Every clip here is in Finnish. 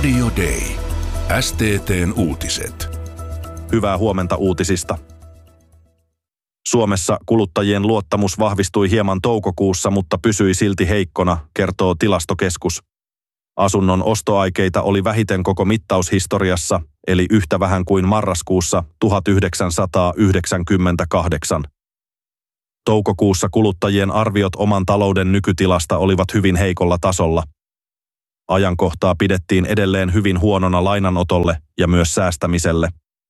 Radio Day. STT:n uutiset. Hyvää huomenta uutisista. Suomessa kuluttajien luottamus vahvistui hieman toukokuussa, mutta pysyi silti heikkona, kertoo Tilastokeskus. Asunnon ostoaikeita oli vähiten koko mittaushistoriassa, eli yhtä vähän kuin marraskuussa 1998. Toukokuussa kuluttajien arviot oman talouden nykytilasta olivat hyvin heikolla tasolla. Ajankohtaa pidettiin edelleen hyvin huonona lainanotolle ja myös säästämiselle.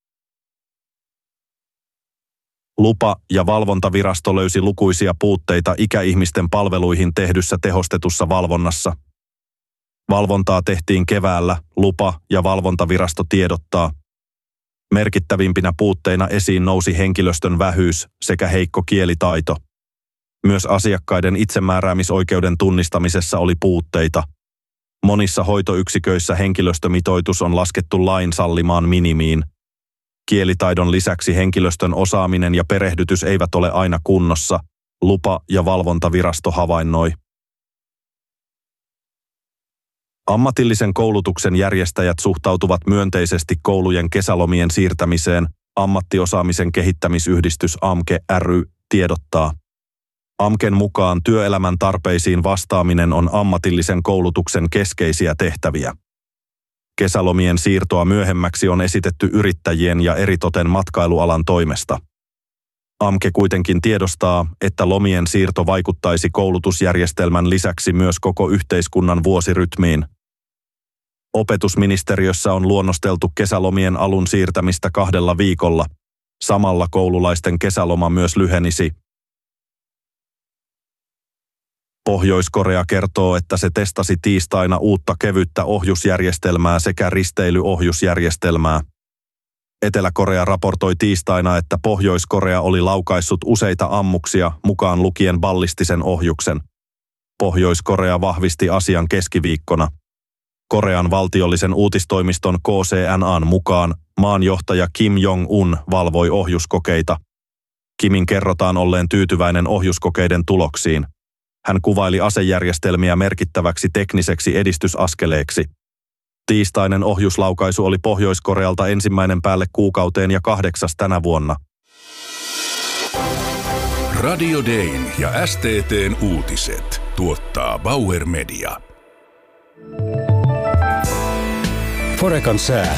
Lupa- ja valvontavirasto löysi lukuisia puutteita ikäihmisten palveluihin tehdyssä tehostetussa valvonnassa. Valvontaa tehtiin keväällä, lupa- ja valvontavirasto tiedottaa. Merkittävimpinä puutteina esiin nousi henkilöstön vähyys sekä heikko kielitaito. Myös asiakkaiden itsemääräämisoikeuden tunnistamisessa oli puutteita. Monissa hoitoyksiköissä henkilöstömitoitus on laskettu lain sallimaan minimiin. Kielitaidon lisäksi henkilöstön osaaminen ja perehdytys eivät ole aina kunnossa, lupa- ja valvontavirasto havainnoi. Ammatillisen koulutuksen järjestäjät suhtautuvat myönteisesti koulujen kesälomien siirtämiseen, ammattiosaamisen kehittämisyhdistys AMKE ry tiedottaa. AMKEn mukaan työelämän tarpeisiin vastaaminen on ammatillisen koulutuksen keskeisiä tehtäviä. Kesälomien siirtoa myöhemmäksi on esitetty yrittäjien ja eritoten matkailualan toimesta. AMKE kuitenkin tiedostaa, että lomien siirto vaikuttaisi koulutusjärjestelmän lisäksi myös koko yhteiskunnan vuosirytmiin. Opetusministeriössä on luonnosteltu kesälomien alun siirtämistä 2 viikolla. Samalla koululaisten kesäloma myös lyhenisi. Pohjois-Korea kertoo, että se testasi tiistaina uutta kevyttä ohjusjärjestelmää sekä risteilyohjusjärjestelmää. Etelä-Korea raportoi tiistaina, että Pohjois-Korea oli laukaissut useita ammuksia, mukaan lukien ballistisen ohjuksen. Pohjois-Korea vahvisti asian keskiviikkona. Korean valtiollisen uutistoimiston KCNA:n mukaan maanjohtaja Kim Jong-un valvoi ohjuskokeita. Kimin kerrotaan olleen tyytyväinen ohjuskokeiden tuloksiin. Hän kuvaili asejärjestelmiä merkittäväksi tekniseksi edistysaskeleeksi. Tiistainen ohjuslaukaisu oli Pohjois-Korealta ensimmäinen päälle kuukauteen ja 8. tänä vuonna. Radio Dayn ja STT:n uutiset tuottaa Bauer Media. Forecan sää.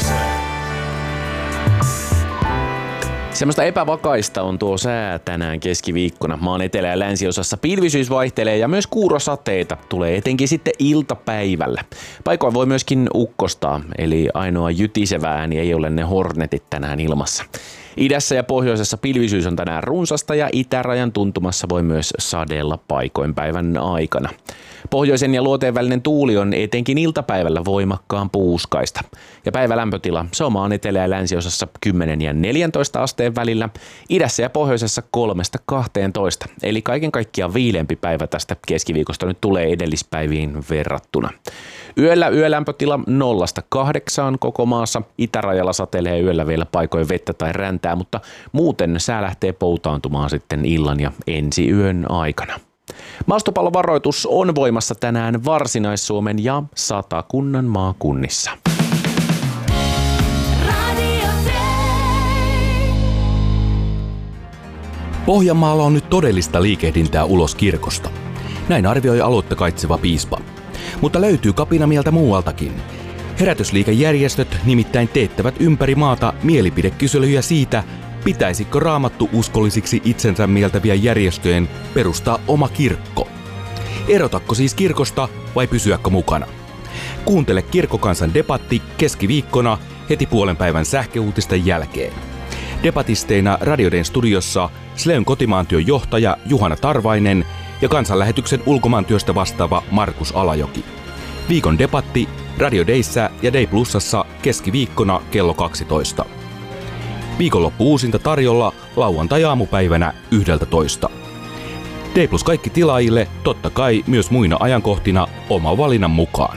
Semmoista epävakaista on tuo sää tänään keskiviikkona. Maan etelä- ja länsiosassa pilvisyys vaihtelee ja myös kuurosateita tulee etenkin sitten iltapäivällä. Paikoin voi myöskin ukkostaa, eli ainoa jytisevä ääni ei ole ne hornetit tänään ilmassa. Idässä ja pohjoisessa pilvisyys on tänään runsasta ja itärajan tuntumassa voi myös sadella paikoin päivän aikana. Pohjoisen ja luoteen välinen tuuli on etenkin iltapäivällä voimakkaan puuskaista. Ja päivälämpötila, se on maan etelä- ja länsiosassa 10 ja 14 asteen välillä, idässä ja pohjoisessa 3–12, eli kaiken kaikkiaan viileämpi päivä tästä keskiviikosta nyt tulee edellispäiviin verrattuna. Yöllä yölämpötila 0–8 koko maassa, itärajalla satelee yöllä vielä paikoin vettä tai räntää, mutta muuten sää lähtee poutaantumaan sitten illan ja ensi yön aikana. Maastopallovaroitus on voimassa tänään Varsinais-Suomen ja Satakunnan maakunnissa. Pohjanmaalla on nyt todellista liikehdintää ulos kirkosta. Näin arvioi aluetta kaitseva piispa. Mutta löytyy kapinamieltä muualtakin. Herätysliikejärjestöt nimittäin teettävät ympäri maata mielipidekyselyjä siitä, pitäisikö Raamattu uskollisiksi itsensä mieltäviä järjestöjen perustaa oma kirkko. Erotakko siis kirkosta vai pysyäkö mukana? Kuuntele Kirkkokansan debatti keskiviikkona heti puolen päivän sähköuutisten jälkeen. Debatisteina Radio Dayn studiossa Sleyn kotimaantyön johtaja Juhana Tarvainen ja kansanlähetyksen ulkomaantyöstä vastaava Markus Alajoki. Viikon debatti Radio Dayssä ja Day Plusassa keskiviikkona kello 12. Viikonloppu uusinta tarjolla lauantai-aamupäivänä 11. Day Plus kaikki tilaajille, totta kai myös muina ajankohtina oma valinnan mukaan.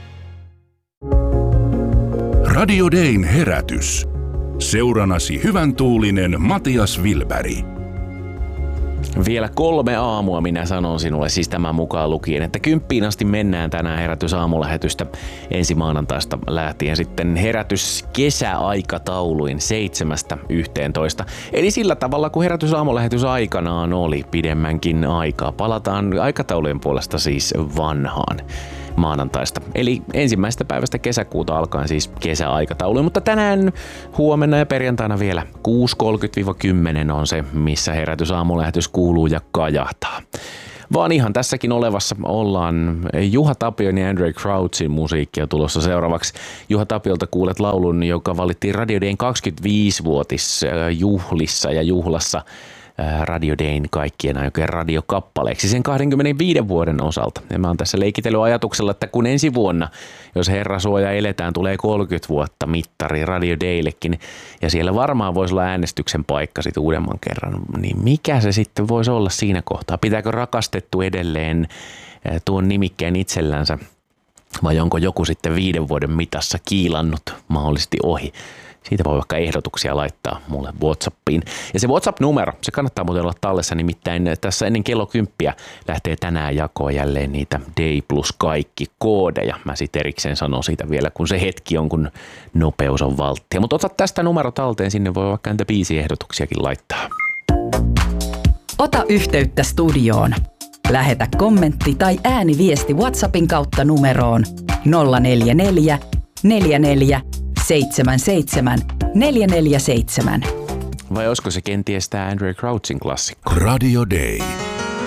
Radio Dayn herätys. Seuranasi hyvän tuulinen Matias Wilberg. Vielä 3 aamua minä sanon sinulle, siis tämän mukaan lukien, että 10 asti mennään tänään herätysaamulähetystä ensi maanantaista lähtien sitten herätys kesäaikatauluin 7-11. Eli sillä tavalla, kun herätysaamulähetys aikanaan oli pidemmänkin aikaa. Palataan aikataulujen puolesta siis vanhaan maanantaista. Eli 1. päivästä kesäkuuta alkaen siis kesäaikatauluun, mutta tänään, huomenna ja perjantaina vielä 6.30-10 on se, missä herätysaamulähetys kuuluu ja kajahtaa. Vaan ihan tässäkin olevassa ollaan. Juha Tapion ja Andrae Crouchin musiikkia tulossa seuraavaksi. Juha Tapiolta kuulet laulun, joka valittiin Radio Dayn 25-vuotisjuhlissa ja juhlassa Radio Dayn kaikkien aikojen radiokappaleeksi sen 25 vuoden osalta. Ja mä oon tässä leikitellyt ajatuksella, että kun ensi vuonna, jos Herra suoja eletään, tulee 30 vuotta mittari Radio Dayllekin, ja siellä varmaan voisi olla äänestyksen paikka sit uudemman kerran, niin mikä se sitten voisi olla siinä kohtaa? Pitääkö rakastettu edelleen tuon nimikkeen itsellänsä, vai onko joku sitten 5 vuoden mitassa kiilannut mahdollisesti ohi? Siitä voi vaikka ehdotuksia laittaa mulle WhatsAppiin. Ja se WhatsApp-numero, se kannattaa muuten olla tallessa, nimittäin tässä ennen kello 10 lähtee tänään jakoon jälleen niitä Day plus kaikki koodeja. Mä sit erikseen sanon siitä vielä, kun se hetki on, kun nopeus on valttia. Mutta ota tästä numero talteen, sinne voi vaikka niitä biisiehdotuksiakin laittaa. Ota yhteyttä studioon. Lähetä kommentti tai ääniviesti WhatsAppin kautta numeroon 044 44 77 447. Vai olisiko se kenties tämä Andrae Crouchin klassikko? Radio Day.